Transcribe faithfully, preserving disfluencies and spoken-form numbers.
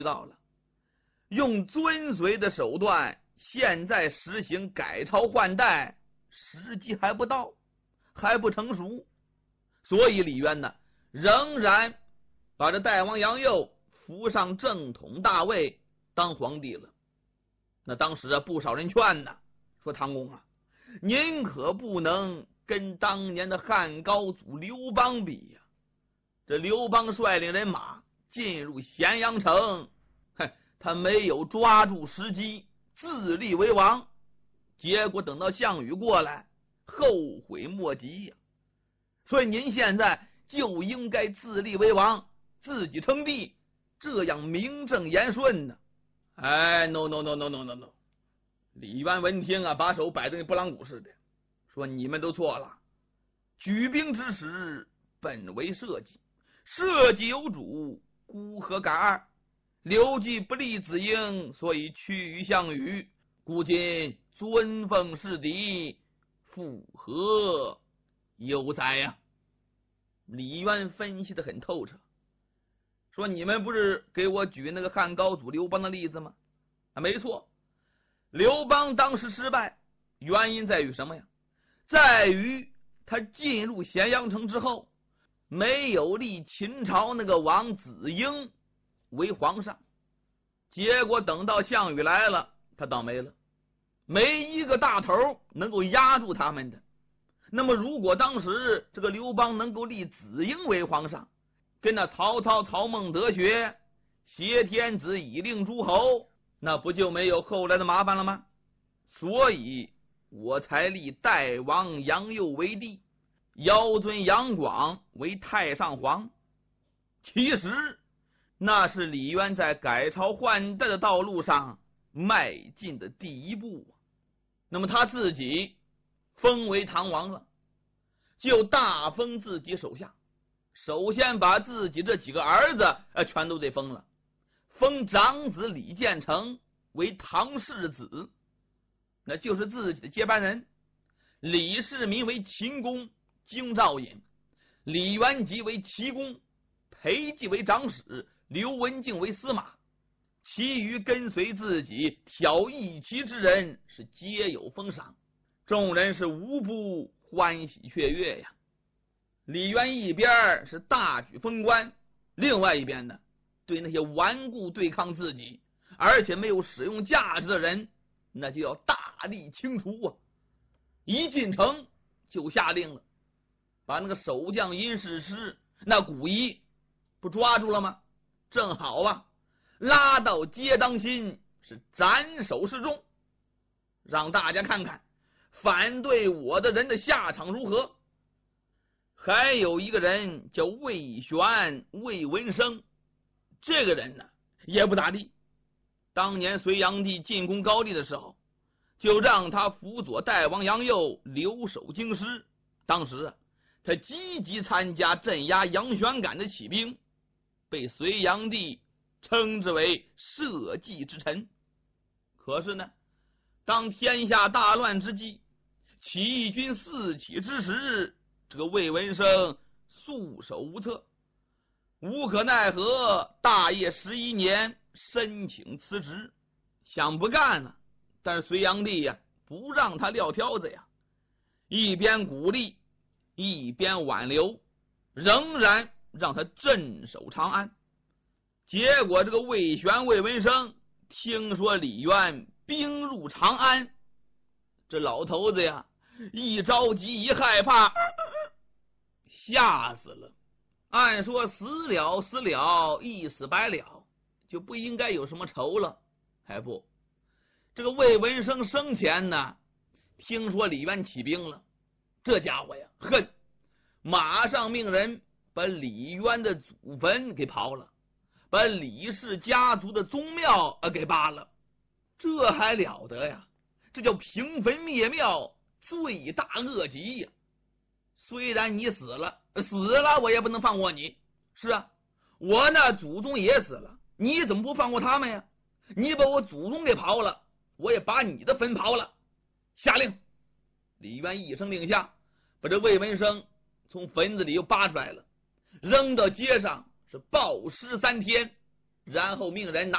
道了，用遵随的手段，现在实行改朝换代，时机还不到，还不成熟，所以李渊呢，仍然把这代王杨佑扶上正统大位当皇帝了。那当时啊，不少人劝呢，说唐公啊，您可不能跟当年的汉高祖刘邦比呀、啊。这刘邦率领人马进入咸阳城，哼，他没有抓住时机，自立为王，结果等到项羽过来，后悔莫及呀、啊。所以您现在就应该自立为王，自己称帝，这样名正言顺呢。哎 ，no no no no no no no！ 李渊闻听啊，把手摆得跟拨浪鼓似的，说：“你们都错了。举兵之时，本为社稷，社稷有主，孤何敢二？刘季不立子婴，所以屈于项羽。故今尊奉是敌，复何有哉呀？”李渊分析得很透彻，说：“你们不是给我举那个汉高祖刘邦的例子吗？啊，没错，刘邦当时失败，原因在于什么呀？在于他进入咸阳城之后，没有立秦朝那个王子婴为皇上，结果等到项羽来了，他倒霉了，没一个大头能够压住他们的。那么如果当时这个刘邦能够立子婴为皇上，跟那曹操曹孟德学，挟天子以令诸侯，那不就没有后来的麻烦了吗？所以我才立代王杨佑为帝，尧尊杨广为太上皇。其实那是李渊在改朝换代的道路上迈进的第一步。那么他自己封为唐王了，就大封自己手下，首先把自己这几个儿子呃全都得封了，封长子李建成为唐世子，那就是自己的接班人。李世民为秦公，京兆尹；李元吉为齐公，裴寂为长史，刘文静为司马。其余跟随自己挑一旗之人是皆有封赏，众人是无不欢喜雀跃呀。李渊一边是大举封官，另外一边呢，对那些顽固对抗自己而且没有使用价值的人，那就要大力清除啊！一进城就下令了，把那个守将殷世师那古一不抓住了吗？正好啊，拉到街当心，是斩首示众，让大家看看反对我的人的下场如何。还有一个人叫魏玄、魏文生，这个人呢也不咋地。当年隋炀帝进攻高丽的时候，就让他辅佐代王杨佑留守京师。当时啊，他积极参加镇压杨玄感的起兵，被隋炀帝称之为社稷之臣。可是呢，当天下大乱之际，起义军四起之时，这个魏文生束手无策，无可奈何，大业十一年申请辞职，想不干了，但是隋炀帝呀不让他撂挑子呀，一边鼓励一边挽留，仍然让他镇守长安。结果这个魏玄、魏文生听说李渊兵入长安，这老头子呀一着急一害怕，吓死了。按说死了死了，一死百了，就不应该有什么仇了。还不，这个魏文生生前呢，听说李渊起兵了，这家伙呀恨，马上命人把李渊的祖坟给刨了，把李氏家族的宗庙给扒了。这还了得呀，这叫平坟灭庙，罪大恶极呀。虽然你死了死了我也不能放过你，是啊，我那祖宗也死了，你怎么不放过他们呀？你把我祖宗给刨了，我也把你的坟刨了。下令，李渊一声令下，把这魏文生从坟子里又扒出来了，扔到街上是暴尸三天，然后命人拿